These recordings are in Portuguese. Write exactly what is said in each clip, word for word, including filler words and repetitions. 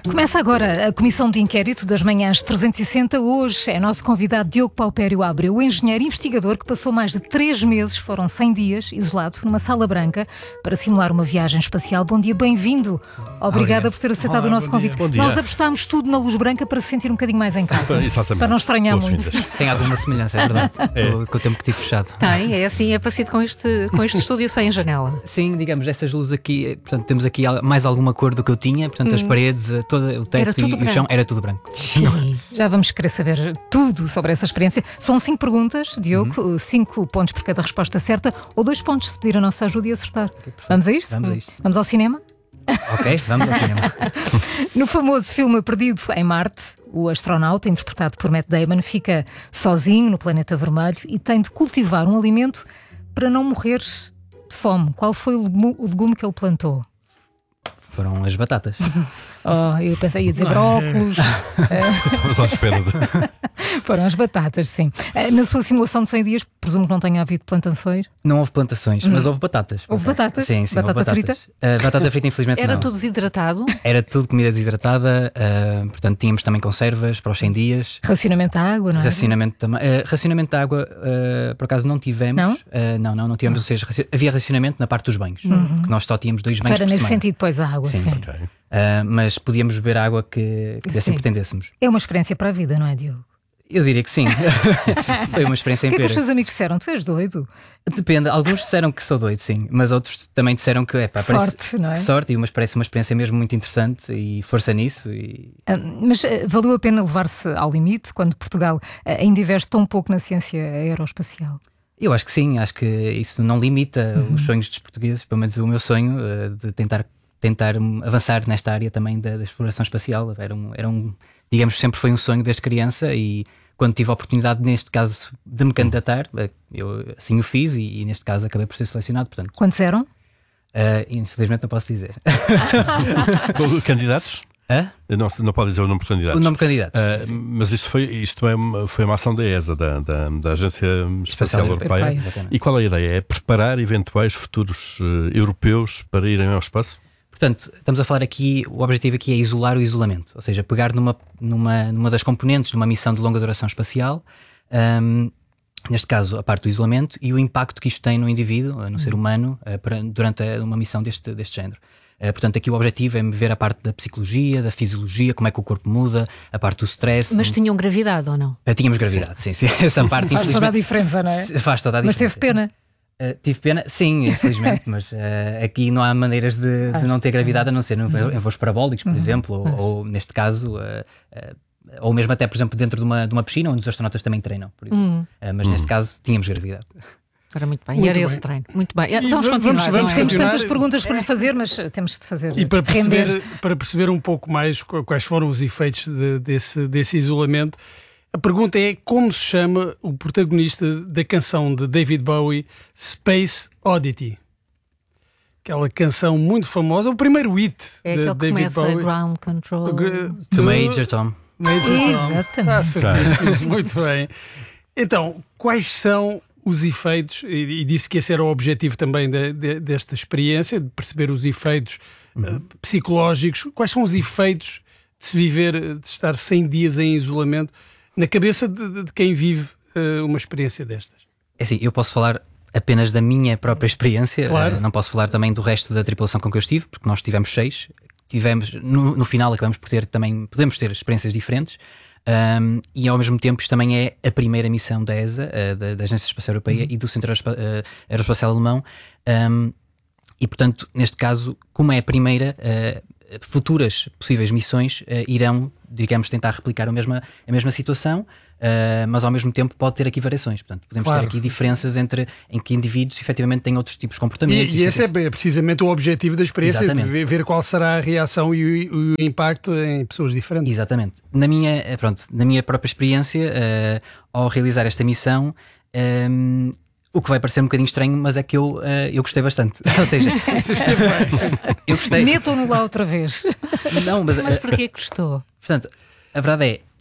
Começa agora a Comissão de Inquérito das Manhãs trezentos e sessenta. Hoje é nosso convidado Diogo Paupério Abreu, o engenheiro investigador que passou mais de três meses, foram cem dias, isolado numa sala branca para simular uma viagem espacial. Bom dia, bem-vindo. Obrigada Olá. por ter aceitado Olá, o nosso bom convite. dia. Bom dia. Nós apostámos tudo na luz branca para se sentir um bocadinho mais em casa. Exatamente. Para não estranhar muito. Tem alguma semelhança, é verdade, É. com, com o tempo que tive fechado. Tem, é assim, é parecido com este, com este estúdio sem janela. Sim, digamos, essas luzes aqui, portanto, temos aqui mais alguma cor do que eu tinha, portanto, as paredes, todo o teto Era tudo e, e o branco. chão era tudo branco. Já vamos querer saber tudo sobre essa experiência. São cinco perguntas, Diogo, Uhum. cinco pontos por cada resposta certa, ou dois pontos se pedir a nossa ajuda e acertar. Vamos a isto? Vamos a isto. Vamos ao cinema? Ok, vamos ao cinema. No famoso filme Perdido em Marte, o astronauta, interpretado por Matt Damon, fica sozinho no planeta vermelho e tem de cultivar um alimento para não morrer de fome. Qual foi o legume, o legume que ele plantou? Foram as batatas. Oh, eu pensei, ia dizer brócolos. Estamos à espera de... Foram as batatas, sim. Na sua simulação de cem dias, presumo que não tenha havido plantações. Não houve plantações, mas houve batatas. Houve por acaso. batatas? Sim, sim, Batata houve batatas. Uh, batata frita, infelizmente, Era não. tudo desidratado. Era tudo comida desidratada, uh, portanto, tínhamos também conservas para os cem dias. Racionamento à água, não é? Racionamento também. Uh, racionamento de água, uh, por acaso, não tivemos. Não? Uh, não, não, não tivemos. Ou seja, raci- havia racionamento na parte dos banhos, que nós só tínhamos dois banhos Para por nesse semana. sentido, pois a água. Sim, sim. sim. Uh, mas podíamos beber água que, que assim Sim. pretendêssemos. É uma experiência para a vida, não é, Diogo? Eu diria que sim. Foi uma experiência O que é que os empírica. seus amigos disseram? Tu és doido? Depende, alguns disseram que sou doido, sim, mas outros também disseram que é pá, parece- Sorte, não é? sorte, e mas parece uma experiência mesmo muito interessante e força nisso. E Ah, mas ah, valeu a pena levar-se ao limite quando Portugal ah, ainda investe tão pouco na ciência aeroespacial? eu acho que sim, acho que isso não limita os sonhos dos portugueses, pelo menos o meu sonho uh, de tentar, tentar um, avançar nesta área também da, da exploração espacial. Era um, era um, digamos, sempre foi um sonho desde criança e quando tive a oportunidade, neste caso, de me candidatar, uh, eu assim o fiz e, e neste caso acabei por ser selecionado, portanto, Quantos eram? uh, infelizmente não posso dizer. Candidatos? Hã? Não, não pode dizer o nome de candidatos. O nome candidato. Ah, sim, sim. mas isto foi, isto é uma, foi uma ação da E S A, da, da, da Agência Espacial Europeia. Europeia. Exatamente. E qual é a ideia? É preparar eventuais futuros eh, europeus para irem ao espaço? Portanto, estamos a falar aqui, o objetivo aqui é isolar o isolamento, ou seja, pegar numa, numa, numa das componentes de uma missão de longa duração espacial, hum, neste caso a parte do isolamento, e o impacto que isto tem no indivíduo, no ser humano, uh, para- durante a- uma missão deste, deste género. Uh, portanto, aqui o objetivo é ver a parte da psicologia, da fisiologia, como é que o corpo muda, a parte do stress. Mas tinham gravidade ou não? Uh, tínhamos gravidade, sim, sim, essa parte Faz toda a infelizmente diferença, não é? faz toda a Mas diferença. teve pena. Uh, tive pena, sim, infelizmente, mas uh, aqui não há maneiras de, de não ter gravidade a não ser em vo- em voos parabólicos, por exemplo, ou, ou neste caso, uh, uh, ou mesmo até, por exemplo, dentro de uma, de uma piscina onde os astronautas também treinam, por exemplo. Uh, mas neste caso tínhamos gravidade. Era muito bem. Muito e era bem. esse treino. Muito bem. E Vamos va- continuar. vamos- não vamos é? Temos continuar. tantas perguntas para lhe fazer, mas uh, temos de fazer. E para render. perceber, para perceber um pouco mais qu- quais foram os efeitos de- desse, desse isolamento, a pergunta é como se chama o protagonista da canção de David Bowie, Space Oddity? Aquela canção muito famosa, o primeiro hit É de aquele que David começa Bowie. ground control. Gr- To de- Major Tom. Major Tom. Exatamente. Ah, certíssimo, muito bem. Então, quais são os efeitos, e, e disse que esse era o objetivo também de- de- desta experiência, de perceber os efeitos eh, psicológicos, quais são os efeitos de se viver, eh, de estar cem dias em isolamento, na cabeça de, de- de quem vive eh, uma experiência destas? É assim, eu posso falar apenas da minha própria experiência, Claro. uh, não posso falar também do resto da tripulação com que eu estive, porque nós tivemos seis, tivemos, no, no final acabamos por ter também, podemos ter experiências diferentes, um, e ao mesmo tempo isto também é a primeira missão da E S A, uh, da, da Agência Espacial Europeia e do Centro Aerospa- uh, Aeroespacial Alemão, um, e portanto, neste caso, como é a primeira, uh, futuras possíveis missões uh, irão, digamos, tentar replicar a mesma, a mesma situação, uh, mas ao mesmo tempo pode ter aqui variações. Portanto, podemos Claro. ter aqui diferenças entre em que indivíduos efetivamente têm outros tipos de comportamentos. E, e esse é bem- é precisamente o objetivo da experiência, de Exatamente. ver, ver qual será a reação e o, o impacto em pessoas diferentes. Exatamente. Na minha, eh, pronto, na minha própria experiência, eh, ao realizar esta missão, ehm, o que vai parecer um bocadinho estranho, mas é que eu, eh, eu gostei bastante. Ou seja, eu gostei. Metam-no lá outra vez. Não, mas, Mas eh, porquê que gostou? portanto, a verdade é,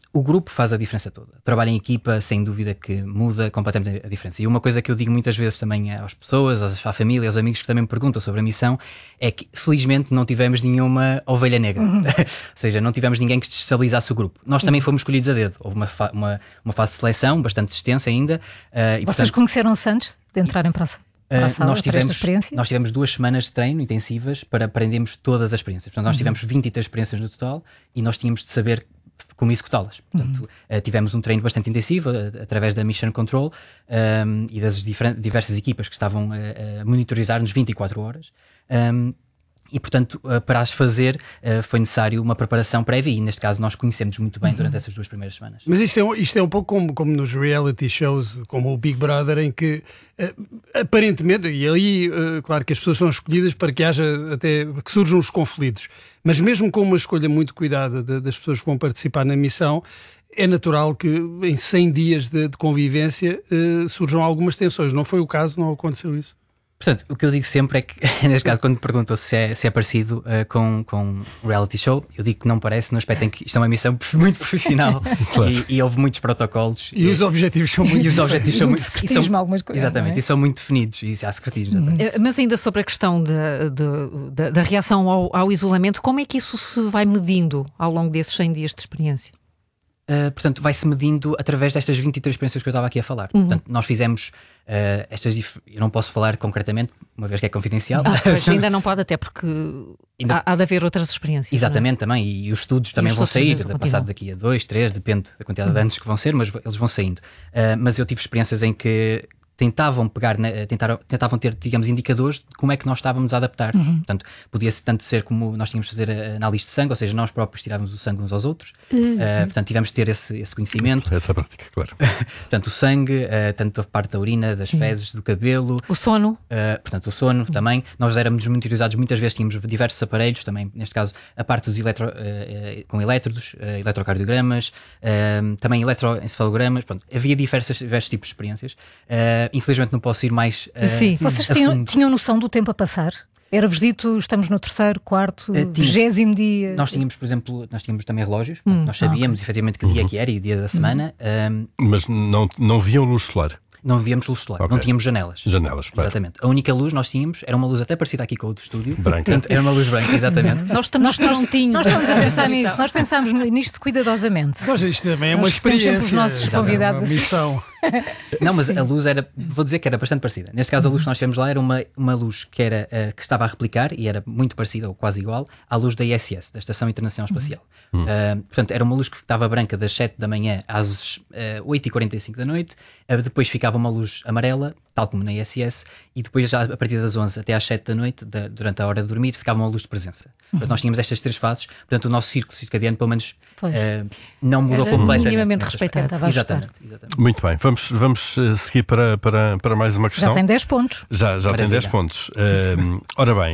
o grupo faz a diferença toda. O trabalho em equipa, sem dúvida que muda completamente a diferença. E uma coisa que eu digo muitas vezes também às pessoas, à família, aos amigos que também me perguntam sobre a missão, é que felizmente não tivemos nenhuma ovelha negra. Uhum. Ou seja, não tivemos ninguém que desestabilizasse o grupo. Nós também fomos escolhidos a dedo. Houve uma, fa- uma, uma fase de seleção bastante extensa ainda. Uh, e, Vocês portanto, conheceram-se antes de entrarem para a sala? Para a sala, nós, tivemos, para esta experiência? nós tivemos duas semanas de treino intensivas para aprendermos todas as experiências. Portanto, nós tivemos vinte e três experiências no total e nós tínhamos de saber como executá-las. Portanto, uhum. uh, tivemos um treino bastante intensivo uh, através da Mission Control um, e das diversas equipas que estavam uh, a monitorizar-nos vinte e quatro horas. Um, E, portanto, para as fazer foi necessário uma preparação prévia e, neste caso, nós conhecemos muito bem uhum. durante essas duas primeiras semanas. Mas isto é, isto é um pouco como, como nos reality shows, como o Big Brother, em que uh, aparentemente, e aí, uh, claro que as pessoas são escolhidas para que haja até, que surjam os conflitos, mas mesmo com uma escolha muito cuidada de, das pessoas que vão participar na missão, é natural que em cem dias de, de convivência uh, surjam algumas tensões. Não foi o caso? Não aconteceu isso? Portanto, o que eu digo sempre é que, neste caso, quando me perguntam se é, se é parecido uh, com, com reality show, eu digo que não parece, no aspecto em que isto é uma missão muito profissional claro. e, e houve muitos protocolos. E, e os objetivos são muito E os objetivos são muito e são, algumas coisas, exatamente, é? E são muito definidos, e há secretismo. Uhum. Mas ainda sobre a questão de, de, de, da reação ao, ao isolamento, como é que isso se vai medindo ao longo desses cem dias de experiência? Uh, portanto, vai-se medindo através destas vinte e três experiências que eu estava aqui a falar. Uhum. Portanto, nós fizemos uh, estas... Dif- eu não posso falar concretamente, uma vez que é confidencial. Ah, pois, ainda não pode, até porque ainda... há, há de haver outras experiências. Exatamente, também. E os estudos também os vão sair, continuam. passado daqui a dois, três, depende da quantidade uhum. de anos que vão ser, mas eles vão saindo. Uh, mas eu tive experiências em que tentavam pegar, né, tentaram, tentavam ter, digamos, indicadores de como é que nós estávamos a adaptar. Uhum. Portanto, podia tanto ser como nós tínhamos de fazer a análise de sangue, ou seja, nós próprios tirávamos o sangue uns aos outros. Uhum. Uh, portanto, tivemos de ter esse, esse conhecimento. Essa prática, claro. Portanto, o sangue, uh, tanto a parte da urina, das fezes, do cabelo. O sono. Uh, portanto, o sono uhum. também. Nós éramos monitorizados muitas vezes, tínhamos diversos aparelhos, também, neste caso, a parte dos eletro, uh, uh, com elétrodos, uh, eletrocardiogramas, uh, também eletroencefalogramas. Pronto, havia diversos, diversos tipos de experiências. Uh, infelizmente não posso ir mais uh, Sim. Vocês tinham, tinham noção do tempo a passar? Era-vos dito, estamos no terceiro, quarto, vigésimo dia? Nós tínhamos, por exemplo, nós tínhamos também relógios, hum, nós sabíamos ah, okay. efetivamente que dia uhum. que era e o dia da semana. Uhum. Um, Mas não, não viam luz solar? Não víamos luz solar, okay. não tínhamos janelas. Janelas, claro. Exatamente. A única luz nós tínhamos era uma luz até parecida aqui com o do estúdio. Branca. Portanto, era uma luz branca, exatamente. Nós estamos prontinhos. Nós estamos a pensar nisso, nós pensámos nisto cuidadosamente. Nós, isto também é uma experiência. Os nossos convidados. É uma missão. Não, mas a luz era, vou dizer que era bastante parecida. Neste caso, a luz que nós tivemos lá era uma, uma luz que, era, uh, que estava a replicar e era muito parecida ou quase igual à luz da I S S, da Estação Internacional Espacial. Uhum. Uh, portanto, era uma luz que estava branca das sete da manhã às uh, oito e quarenta e cinco da noite, uh, depois ficava uma luz amarela, tal como na I S S, e depois já a partir das onze até às sete da noite, da, durante a hora de dormir, ficava uma luz de presença. Uhum. Portanto, nós tínhamos estas três fases, portanto, o nosso círculo circadiano, pelo menos, uh, não mudou era completamente. minimamente respeitado. Exatamente, exatamente. Muito bem, vamos, vamos seguir para, para, para mais uma questão. Já tem dez pontos. Já, já tem dez pontos. Uh, ora bem,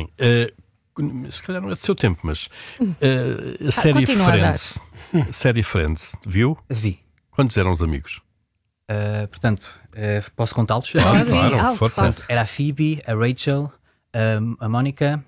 uh, se calhar não é do seu tempo, mas uh, a série Friends, a série Friends, viu? Vi. Quantos eram os amigos? Uh, portanto, uh, posso contá-los? Claro, Sim, claro, alto, força. alto. Era a Phoebe, a Rachel, um, a Mónica,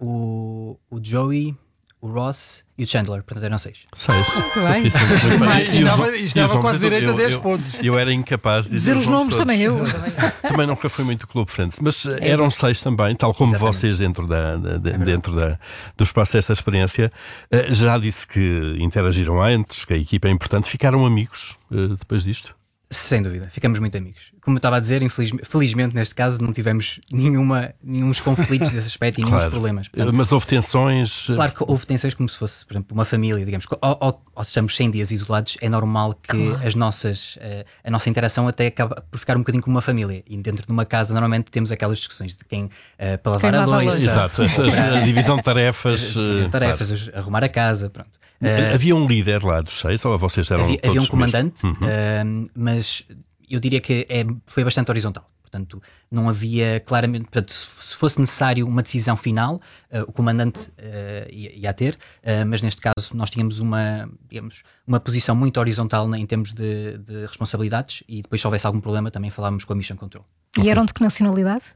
o, o Joey, o Ross e o Chandler. Portanto, eram seis. Seis. bem. Estava, estava quase direito a dez eu, pontos. Eu, eu era incapaz de dizer, dizer os nomes todos. também, eu. Também nunca fui muito Clube Friends, mas é eram seis também, tal como Exatamente. vocês dentro, da, da, de, é dentro da, do espaço desta experiência. Uh, já disse que interagiram antes, que a equipa é importante. Ficaram amigos uh, depois disto? Sem dúvida, ficamos muito amigos. Como eu estava a dizer, infelizmente, felizmente neste caso não tivemos nenhuma, nenhum conflitos desse aspecto e claro. nenhum problemas. Portanto, mas houve tensões? Claro que houve tensões como se fosse, por exemplo, uma família, digamos, ou, ou, ou estamos cem dias isolados, é normal que claro. as nossas, uh, a nossa interação até acaba por ficar um bocadinho como uma família. E dentro de uma casa normalmente temos aquelas discussões de quem uh, para lavar quem a louça. Exato, a divisão de tarefas. A divisão de tarefas, claro. Arrumar a casa, pronto. Uh, havia um líder lá dos seis ou vocês eram havia, todos havia um comandante, uhum. uh, mas eu diria que é, foi bastante horizontal. Portanto, não havia claramente... Portanto, se fosse necessário uma decisão final, uh, o comandante uh, ia, ia ter, uh, mas neste caso nós tínhamos uma, digamos, uma posição muito horizontal né, em termos de, de responsabilidades e depois se houvesse algum problema também falávamos com a Mission Control. E eram de que nacionalidade?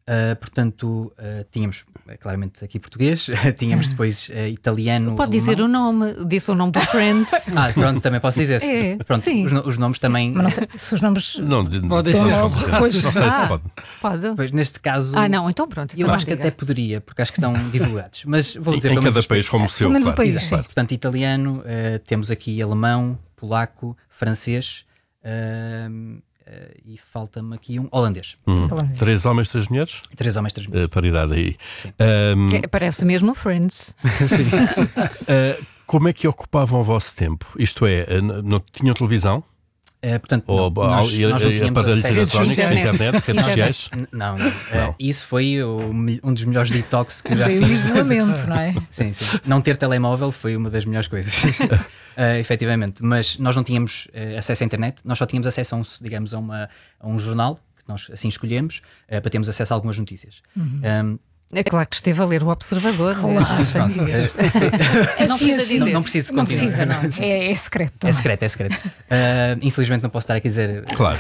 Uh, portanto, uh, tínhamos claramente aqui português, tínhamos depois uh, italiano. Pode dizer o nome, disse o nome do Friends. Ah, pronto, também posso dizer. É, pronto, os, os nomes também. Mas não sei se os nomes. Não, pode ser. Pois. Não sei ah, se pode. Pode. Pois, neste caso. Ah, não, então pronto. Eu então acho que diga. até poderia, porque acho que estão divulgados. Mas vou dizer Em pelo cada menos país como o seu. Pelo menos o Claro. país. Exato, Sim. claro. Portanto, italiano, uh, temos aqui alemão, polaco, francês uh, uh, e falta-me aqui um holandês. Hum. Três homens, três mulheres? Três homens, três mulheres. Uh, paridade aí. Sim. Um, É, parece mesmo Friends. Sim, sim. uh, como é que ocupavam o vosso tempo? Isto é, uh, não, não tinham televisão? Uh, portanto, Ou não, nós, e, nós não e tínhamos aparelhos acesso eletrónicos, Internet. internet, redes sociais? N- Não, não. Não. Uh, isso foi o, um dos melhores detox que eu já Foi o fiz. isolamento, não é? Sim, sim. Não ter telemóvel foi uma das melhores coisas, uh, efetivamente. Mas nós não tínhamos uh, acesso à internet, nós só tínhamos acesso a um, digamos, a, uma, a um jornal, que nós assim escolhemos, uh, para termos acesso a algumas notícias. Uhum. Um, É claro que esteve a ler o Observador. Claro. estes cem pronto, dias. uh, Não precisa dizer. não, não preciso Não continuar. precisa, não. É, é secreto. É também. secreto, é secreto. Uh, infelizmente não posso estar aqui a dizer. Claro.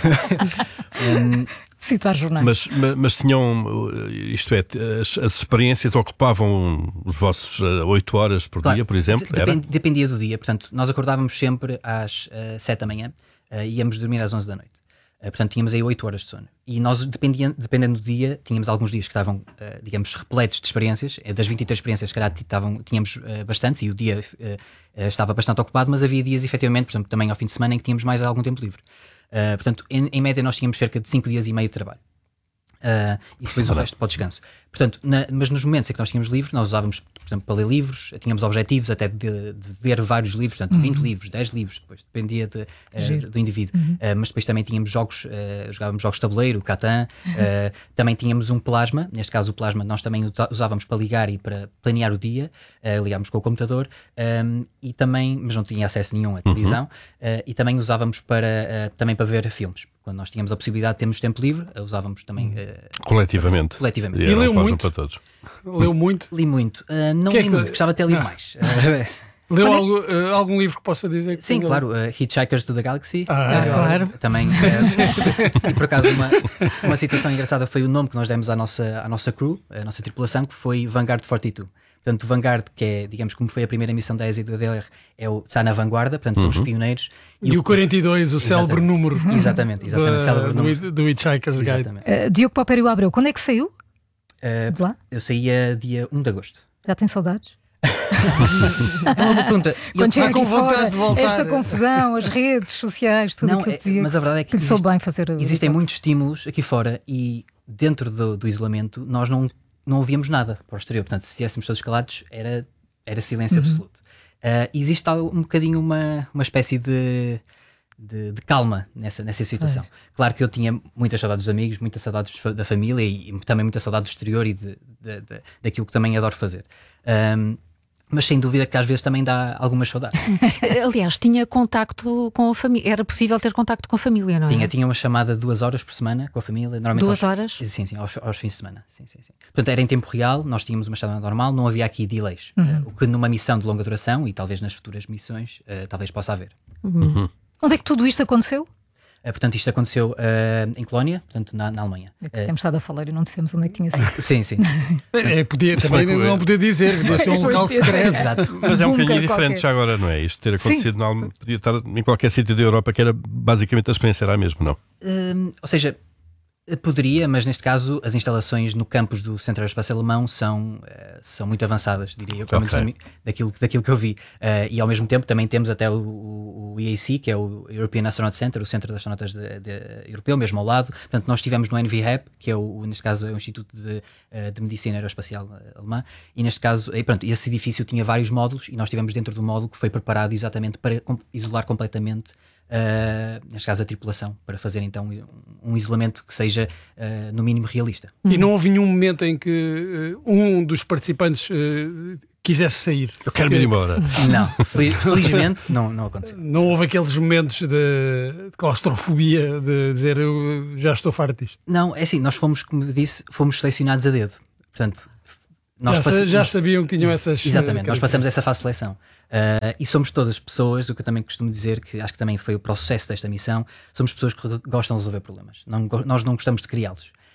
Um, Citar jornais. Mas, mas, mas tinham, uh, isto é, as, as experiências ocupavam os vossos uh, oito horas por Claro, dia, por exemplo? de- Era? depend- dependia do dia. Portanto, nós acordávamos sempre às uh, sete da manhã uh, e íamos dormir às onze da noite. Uh, portanto, tínhamos aí oito horas de sono. E nós, dependia- dependendo do dia, tínhamos alguns dias que estavam, uh, digamos, repletos de experiências. Uh, Das vinte e três experiências, se calhar, estavam, tínhamos uh, bastantes e o dia uh, uh, estava bastante ocupado, mas havia dias, efetivamente, por exemplo, também ao fim de semana, em que tínhamos mais algum tempo livre. Uh, portanto, em, em média, nós tínhamos cerca de cinco dias e meio de trabalho. Uh, e depois o semana. resto para o descanso. Portanto, na- mas nos momentos em que nós tínhamos livre, nós usávamos, por exemplo, para ler livros, tínhamos objetivos até de, de ler vários livros, portanto, vinte livros, dez livros, depois dependia de, uh, Giro. do indivíduo. Uh, mas depois também tínhamos jogos, uh, jogávamos jogos de tabuleiro, Catan, uh, também tínhamos um plasma, neste caso o plasma nós também usa- usávamos para ligar e para planear o dia, uh, ligávamos com o computador, um, e também, mas não tinha acesso nenhum à televisão, uh, e também usávamos para, uh, também para ver filmes. Quando nós tínhamos a possibilidade de termos tempo livre, uh, usávamos também uh, Coletivamente. coletivamente. E E era um leu plasma muito? para todos. Leu muito. Li muito. Uh, não Que é li que- muito, gostava de ter lido Ah. mais. Uh, Leu Quando é- algo, eh, algum livro que possa dizer que sim, tenha claro. Uh, Hitchhikers to the Galaxy. Ah, Uh, claro. Também. Uh, e por acaso, uma, uma situação engraçada foi o nome que nós demos à nossa, à nossa crew, à nossa tripulação, que foi Vanguard quarenta e dois. Portanto, o Vanguard, que é, digamos, como foi a primeira missão da E S A e do A D L R, é o, está na vanguarda, portanto, são os pioneiros. E o quarenta e dois, o célebre Exatamente. número. Exatamente, exatamente, da- o célebre do, número. do Hitchhiker's Guide. Exatamente. Uh, Diogo Paupério Abreu, quando é que saiu Uh, de lá? eu saía dia um de agosto. Já tem saudades? É uma boa pergunta. Eu- Quando chega com aqui vontade fora, de voltar. esta confusão, as redes sociais, tudo Não, o que eu é- dizia. mas a verdade é que que lhe soube existe- bem fazer. o- Existem o- muitos estímulos aqui fora e dentro do, do isolamento nós não, não ouvíamos nada para o exterior. Portanto, se estivéssemos todos calados, era, era silêncio absoluto. Uh, existe algo- um bocadinho uma, uma espécie de, de, de calma nessa, nessa situação. Claro que eu tinha muitas saudades dos amigos, muitas saudades fa- da família e, e também muita saudade do exterior e de, de- de- daquilo que também adoro fazer. Um, mas sem dúvida que às vezes também dá algumas saudades. Aliás, tinha contacto com a família. Era possível ter contacto com a família, não é? Tinha, tinha uma chamada de duas horas por semana com a família. Normalmente Duas aos- horas? Sim, sim, aos, aos fins de semana. Sim, sim, sim. Portanto, era em tempo real, nós tínhamos uma chamada normal, não havia aqui delays. Uhum. Eh, o que numa missão de longa duração, e talvez nas futuras missões, eh, talvez possa haver. Onde é que tudo isto aconteceu? Eh, portanto, isto aconteceu eh, em Colónia, portanto, na, na Alemanha. É que Eh, temos estado a falar e não dissemos onde é que tinha sido. sim, sim, sim. É, podia, também foi com- não podia dizer, podia ser um Pois local podia ser. secreto. Exato. Mas é um Bunker bocadinho qualquer. diferente já agora, não é? Isto ter acontecido na Alemanha, podia estar em qualquer sítio da Europa que era basicamente a experiência era a mesma, não? Hum, ou seja, poderia, mas neste caso as instalações no campus do Centro Aeroespacial Alemão são, eh, são muito avançadas, diria eu, pelo menos Ok. a mim, daquilo, daquilo que eu vi. Eh, e ao mesmo tempo também temos até o, o, o E A C, que é o European Astronaut Center, o Centro de Astronautas de, de, Europeu, mesmo ao lado. Portanto, nós estivemos no N V H A P, que é o, neste caso é o Instituto de, eh, de Medicina Aeroespacial eh, Alemã, e neste caso, e pronto, esse edifício tinha vários módulos e nós estivemos dentro do módulo que foi preparado exatamente para com- isolar completamente Uh, neste caso a tripulação, para fazer então um, um isolamento que seja uh, no mínimo realista. E não houve nenhum momento em que uh, um dos participantes uh, quisesse sair. Eu quero me ir embora. Não, fel- felizmente não, não aconteceu. Não houve aqueles momentos de, de claustrofobia, de dizer eu já estou farto disto. Não, é assim, nós fomos, como disse, fomos selecionados a dedo. Portanto, nós Já, sa- passe- já nós- sabiam que tinham essas. uh, Exatamente, nós passamos características. essa fase de seleção. Uh, e somos todas pessoas, o que eu também costumo dizer, que acho que também foi para o sucesso desta missão, somos pessoas que gostam de resolver problemas. Não go- nós não gostamos de criá-los.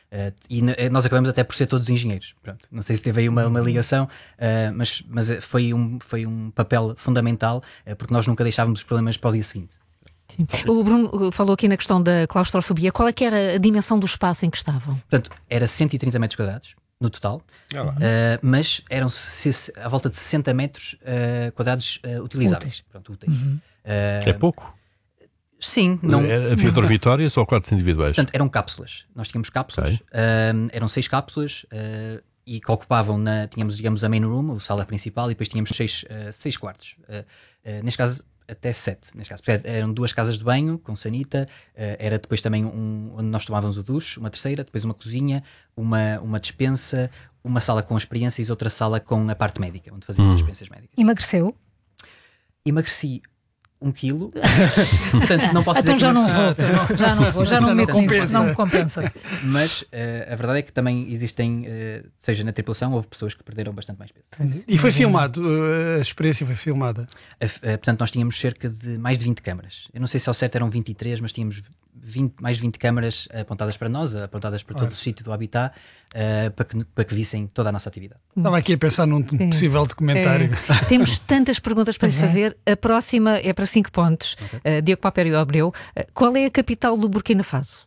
Uh, e nós acabamos até por ser todos engenheiros. Pronto, não sei se teve aí uma, uma ligação, uh, mas, mas foi, um, foi um papel fundamental, uh, porque nós nunca deixávamos os problemas para o dia seguinte. Sim. O Bruno falou aqui na questão da claustrofobia. Qual é que era a dimensão do espaço em que estavam? Portanto, era cento e trinta metros quadrados no total, Ah, uh, mas eram à volta de sessenta metros uh, quadrados uh, utilizáveis. Úteis. Pronto, úteis. Uhum. Uh, É pouco? Sim. Não... Havia dormitórios ou quartos individuais? Portanto, eram cápsulas. Nós tínhamos cápsulas, Okay. uh, eram seis cápsulas uh, e que ocupavam, na, tínhamos, digamos, a main room, a sala principal, e depois tínhamos seis, uh, seis quartos. Uh, uh, neste caso, até sete. Neste caso, porque eram duas casas de banho com sanita, uh, era depois também um onde nós tomávamos o duche, uma terceira, depois uma cozinha, uma, uma despensa, uma sala com experiências e outra sala com a parte médica, onde fazíamos hum. as experiências médicas. Emagreceu? Emagreci um quilo, portanto não posso Então dizer já que não emagreci. vou, já não vou, já não me compensa. compensa. Não me compensa. Mas uh, a verdade é que também existem, uh, seja na tripulação, houve pessoas que perderam bastante mais peso. E foi filmado, uh, a experiência foi filmada. Uh, uh, portanto, nós tínhamos cerca de mais de vinte câmaras. Eu não sei se ao certo eram vinte e três, mas tínhamos vinte, mais de vinte câmaras apontadas para nós, apontadas para todo Olha. o sítio do habitat, uh, para, que, para que vissem toda a nossa atividade. Estava aqui a pensar num possível documentário. É, temos tantas perguntas para lhe Pois é. fazer. A próxima é para cinco pontos. Okay. Uh, Diogo Paupério Abreu, uh, qual é a capital do Burkina Faso?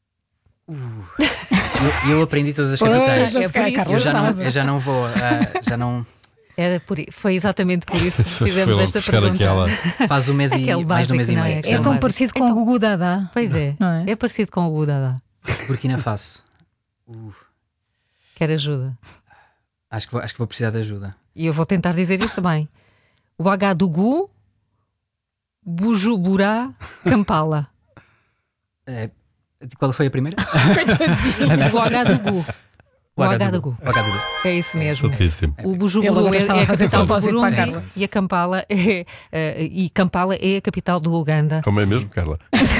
Eu, eu aprendi todas as Pois, capitais. já É se calhar por isso. a Carla Eu já, não, sabe. eu já não vou, uh, já não Era por, i- foi exatamente por isso que fizemos Foi esta buscar pergunta. aquela. faz um mês e Aquele mais de um mês e básico, não meio. é? que É já tão não- básico. parecido com Então- o Gugu Dada. Pois é, Não é? é parecido com o Udada. Burkina Faso. Uh, Quer ajuda? acho, que vou, acho que vou precisar de ajuda. E eu vou tentar dizer isto também. Ouagadougou, Bujumbura, Kampala. É, qual foi a primeira? Ouagadougou. Ouagadougou. Ouagadougou. É isso mesmo. Certíssimo. O Ele Bujumbura agora é, estava é a a fazer capital do propósito para a Burundi Carla. e a Kampala é, eh, e Kampala é a capital do Uganda. Como é mesmo, Carla?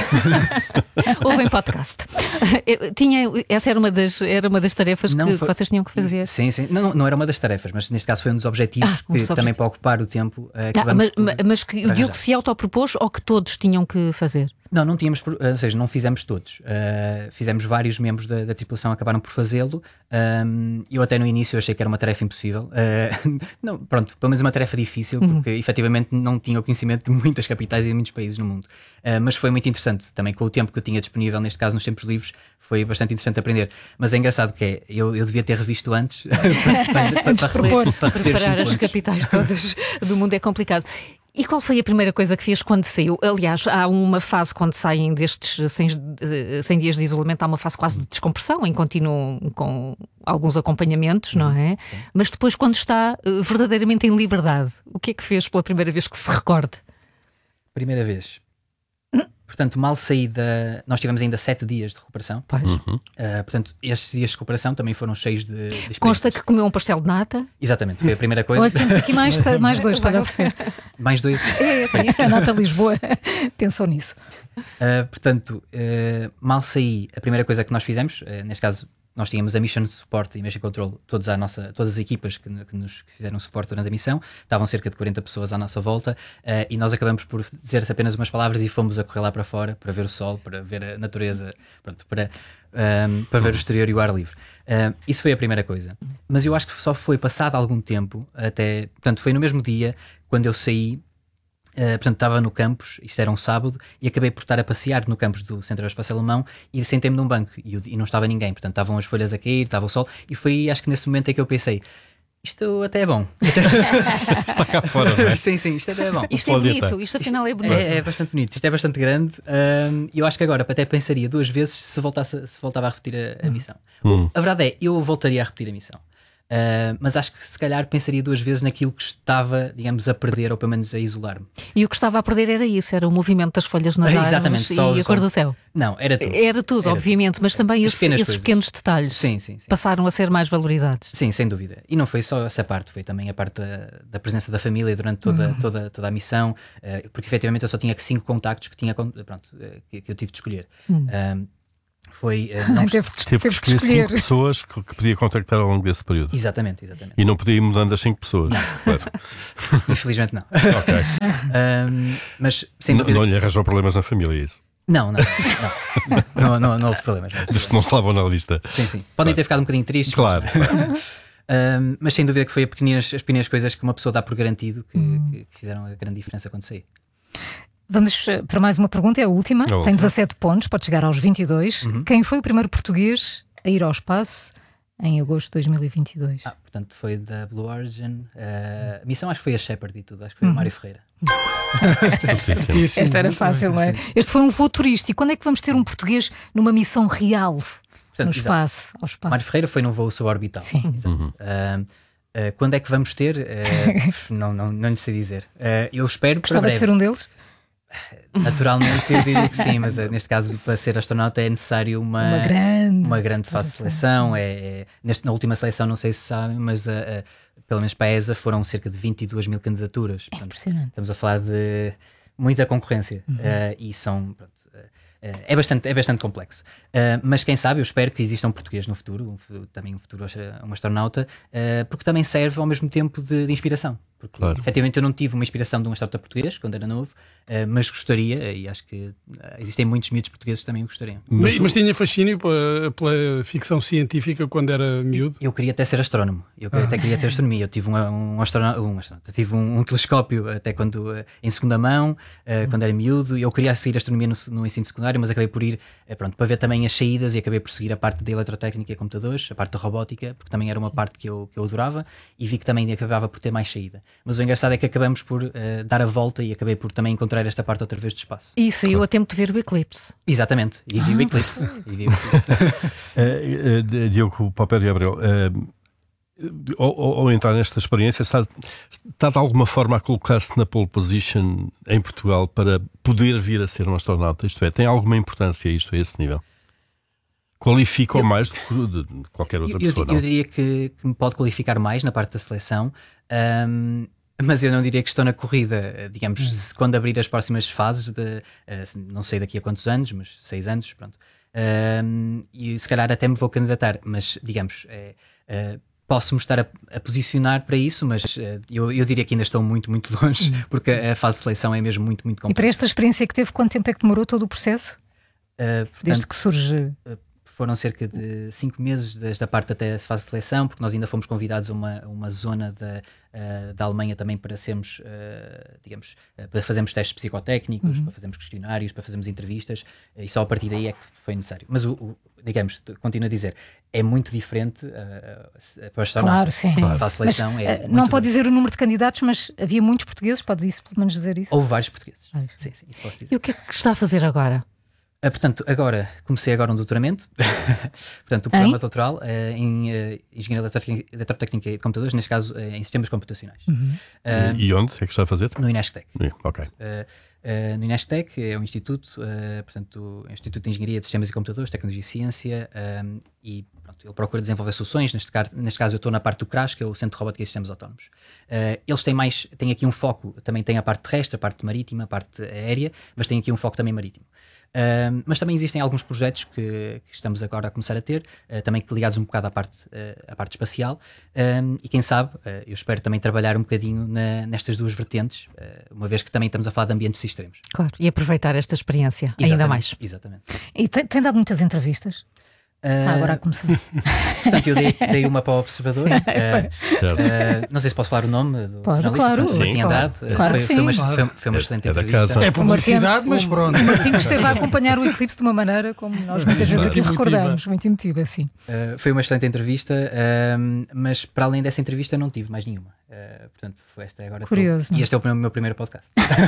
Ouvem podcast. Eu tinha, essa era uma das, era uma das tarefas Não que foi- vocês tinham que fazer. Sim, sim. Não, não era uma das tarefas, mas neste caso foi um dos objetivos, Ah, um que dos também objetivos. para ocupar o tempo uh, que Ah, vamos mas, por- ma- mas que o arranjar. Diogo se autopropôs ou que todos tinham que fazer? Não, não tínhamos, por- ou seja, não fizemos todos. Uh, fizemos vários membros da, da tripulação acabaram por fazê-lo. Um, eu até no início achei que era uma tarefa impossível. Uh, não, pronto, pelo menos uma tarefa difícil, porque efetivamente não tinha o conhecimento de muitas capitais e de muitos países no mundo. Uh, mas foi muito interessante também, com o tempo que eu tinha disponível, neste caso nos tempos livres, foi bastante interessante aprender. Mas é engraçado que é, eu, eu devia ter revisto antes para, para, Antes de para, propor. para receber os Preparar cinco as pontos. capitais todas do mundo é complicado. E qual foi a primeira coisa que fez quando saiu? Aliás, há uma fase quando saem destes cem dias de isolamento, há uma fase quase de descompressão, em continuam com alguns acompanhamentos, não é? Mas depois, quando está eh, verdadeiramente em liberdade, o que é que fez pela primeira vez que se recorde? Primeira vez. Portanto, mal saí da... Nós tivemos ainda sete dias de recuperação. Pois. Uh, portanto, estes dias de recuperação também foram cheios de, de experiências. Consta que comeu um pastel de nata. Exatamente, foi a primeira coisa. Olha, temos aqui mais, mais dois para oferecer. Mais dois. A Nata Lisboa pensou nisso. Uh, portanto, uh, mal saí, a primeira coisa que nós fizemos, uh, neste caso, nós tínhamos a Mission Support e Mission Control, todos a nossa, todas as equipas que, que nos fizeram suporte durante a missão, estavam cerca de quarenta pessoas à nossa volta, uh, e nós acabamos por dizer apenas umas palavras e fomos a correr lá para fora, para ver o sol, para ver a natureza, pronto, para, um, para ver o exterior e o ar livre. Uh, isso foi a primeira coisa. Mas eu acho que só foi passado algum tempo, até, portanto, foi no mesmo dia, quando eu saí. Uh, portanto, estava no campus, isto era um sábado, e acabei por estar a passear no campus do Centro Aeroespacial Alemão e sentei-me num banco e, e não estava ninguém, portanto estavam as folhas a cair, estava o sol, e foi acho que nesse momento é que eu pensei, isto até é bom. Está cá fora, não é? Sim, sim, isto até é bom. Isto é Planeta. bonito, isto afinal é bonito. É, é bastante bonito, isto é bastante grande, um, e eu acho que agora até pensaria duas vezes se, voltasse, se voltava a repetir a, a missão. Hum. A verdade é, eu voltaria a repetir a missão. Uh, mas acho que se calhar pensaria duas vezes naquilo que estava, digamos, a perder ou pelo menos a isolar-me. E o que estava a perder era isso, era o movimento das folhas nas árvores Exatamente, só- e a só- cor do céu. Não, era tudo. Era tudo, Era obviamente, mas também As esse- pequenas esses coisas. pequenos detalhes Sim, sim, sim. passaram a ser mais valorizados. Sim, sem dúvida. E não foi só essa parte, foi também a parte da, da presença da família durante toda, Uhum. toda, toda a missão, uh, porque efetivamente eu só tinha cinco contactos que, tinha, con- pronto, uh, que, que eu tive de escolher. Uhum. Um, foi. Uh, não... Teve, de- Teve que teve de escolher cinco escolher. pessoas que, que podia contactar ao longo desse período. Exatamente, exatamente. E não podia ir mudando as cinco pessoas. Claro. Infelizmente não. Ok. Um, mas sem Não, dúvida. não lhe arranjou problemas na família, isso. Não, não, não, não, não, não houve problemas. Não, Dos que não se lavam na lista. Sim, sim. Podem ter ficado um bocadinho tristes. Claro. Mas, um, mas sem dúvida que foi a pequenas, as pequenas coisas que uma pessoa dá por garantido que, hum. que, que fizeram a grande diferença quando saí. Vamos para mais uma pergunta, é a última. Oh. Tem dezassete pontos, pode chegar aos vinte e dois. Uhum. Quem foi o primeiro português a ir ao espaço em agosto de dois mil e vinte e dois? Ah, portanto, foi da Blue Origin. Uh, a missão acho que foi a Shepard e tudo, acho que foi uhum. o Mário Ferreira. Esta era fácil, não é? Este foi um voo turístico. Quando é que vamos ter um português numa missão real? Portanto, no espaço, ao espaço. Mário Ferreira foi num voo suborbital. Sim. Uhum. Uh, uh, quando é que vamos ter? Uh, não, não, não lhe sei dizer. Uh, eu espero que Gostava breve. de ser um deles? Naturalmente, eu diria que sim, mas uh, neste caso, para ser astronauta, é necessário uma, uma grande, uma grande fase de seleção. É, é, neste, na última seleção, não sei se sabem, mas uh, uh, pelo menos para a E S A foram cerca de vinte e duas mil candidaturas. É impressionante. Estamos a falar de muita concorrência uhum. uh, e são. Pronto, uh, Uh, é, bastante, é bastante complexo. Uh, mas quem sabe, eu espero que exista um português no futuro, um futuro também um futuro um astronauta, uh, porque também serve ao mesmo tempo de, de inspiração. Porque claro. efetivamente eu não tive uma inspiração de um astronauta português quando era novo, uh, mas gostaria, e acho que uh, existem muitos miúdos portugueses que também gostariam. Mas, mas tinha fascínio pela, pela ficção científica quando era miúdo? Eu, eu queria até ser astrónomo, eu ah. até queria ter astronomia. Eu tive um, um, astronauta, um, astronauta, tive um, um telescópio até quando, uh, em segunda mão, uh, hum. quando era miúdo. Eu queria seguir astronomia no, no ensino secundário, mas acabei por ir uh, pronto, para ver também as saídas e acabei por seguir a parte da eletrotécnica e computadores, a parte da robótica, porque também era uma parte que eu, que eu adorava e vi que também acabava por ter mais saída. Mas o engraçado é que acabamos por uh, dar a volta e acabei por também encontrar esta parte outra vez do espaço. E saiu claro. a tempo de ver o eclipse. Exatamente, e vi ah. o eclipse. e vi o eclipse. uh, uh, Diogo Paupério Abreu, uh, ao, ao entrar nesta experiência, está, está de alguma forma a colocar-se na pole position em Portugal para poder vir a ser um astronauta? Isto é, tem alguma importância isto a esse nível? Qualifica ou mais do que de qualquer outra eu, pessoa? Eu, não? eu diria que, que me pode qualificar mais na parte da seleção, um, mas eu não diria que estou na corrida. Digamos, hum. se, quando abrir as próximas fases, de, uh, não sei daqui a quantos anos, mas seis anos, pronto. Um, e se calhar até me vou candidatar, mas digamos, é, uh, posso-me estar a, a posicionar para isso, mas uh, eu, eu diria que ainda estou muito, muito longe, hum. porque a fase de seleção é mesmo muito, muito complexa. E para esta experiência que teve, quanto tempo é que demorou todo o processo? Uh, portanto, Desde que surge... Uh, Foram cerca de cinco meses desde a parte até a fase de seleção, porque nós ainda fomos convidados a uma, uma zona da, uh, da Alemanha também para sermos, uh, digamos, uh, para fazermos testes psicotécnicos, uhum. para fazermos questionários, para fazermos entrevistas, e só a partir daí é que foi necessário. Mas, o, o, digamos, continuo a dizer, é muito diferente uh, para estar claro, sim. A fase de seleção mas, é uh, Não pode dizer o número de candidatos, mas havia muitos portugueses, pode isso, pelo menos dizer isso? Houve vários portugueses, ah, sim, sim, isso posso dizer. E o que é que está a fazer agora? Uh, portanto, agora, comecei agora um doutoramento, portanto, o programa doutoral uh, em uh, Engenharia Eletrotécnica e de Computadores, neste caso uh, em Sistemas Computacionais. Uhum. Uh, e onde é que está a fazer? No INESCTEC. Ok. Uh, uh, no INESCTEC é um instituto, uh, portanto, é um Instituto de Engenharia de Sistemas e Computadores, Tecnologia e Ciência, um, e pronto, ele procura desenvolver soluções. Neste, car- neste caso, eu estou na parte do CRAS, que é o Centro de Robótica e Sistemas Autónomos. Uh, eles têm mais, têm aqui um foco, também tem a parte terrestre, a parte marítima, a parte aérea, mas tem aqui um foco também marítimo. Uh, mas também existem alguns projetos que, que estamos agora a começar a ter, uh, também ligados um bocado à parte, uh, à parte espacial, um, e quem sabe, uh, eu espero também trabalhar um bocadinho na, nestas duas vertentes, uh, uma vez que também estamos a falar de ambientes extremos. Claro, e aproveitar esta experiência exatamente, ainda mais. Exatamente. E tem, tem dado muitas entrevistas? Uh, ah, agora a começar. Portanto, eu dei, dei uma para o Observador. uh, uh, não sei se posso falar o nome do Pode, jornalista, claro. Sim, Martim Andrade. Claro, claro foi, foi, uma, claro. foi, foi uma excelente é, entrevista. É publicidade, mas pronto. O Martim esteve a acompanhar o eclipse de uma maneira como nós muitas vezes aqui recordamos, muito emotiva, assim. Uh, foi uma excelente entrevista, uh, mas para além dessa entrevista não tive mais nenhuma. Uh, portanto, foi esta agora. Curioso. Tô, e este é o meu, meu primeiro podcast.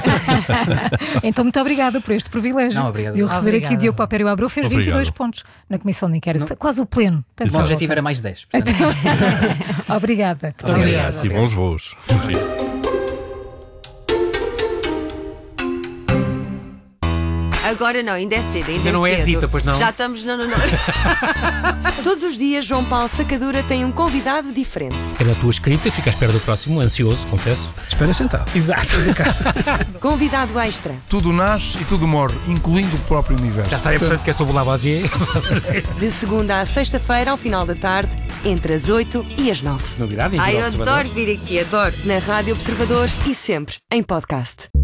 Então, muito obrigada por este privilégio. Não, obrigado. De eu receber Obrigada. aqui Diogo Paupério Abreu, fez Obrigado. vinte e dois pontos na comissão de inquérito. Foi quase o pleno. O meu objetivo era mais dez. Portanto... Obrigada. Obrigado. E bons voos. Agora não, ainda é cedo, ainda, ainda não é é cedo. Zita, pois não? Já estamos... Não, não, não. Todos os dias, João Paulo Sacadura tem um convidado diferente. É na tua escrita, fica à espera do próximo, ansioso, confesso. Espera sentado. Exato. Convidado extra. Tudo nasce e tudo morre, incluindo o próprio universo. Já sabem, portanto, que é sobre o Lavoisier. De segunda à sexta-feira, ao final da tarde, entre as oito e as nove. Novidade, em Ai, eu Observador. adoro vir aqui, adoro. Na Rádio Observador e sempre em podcast.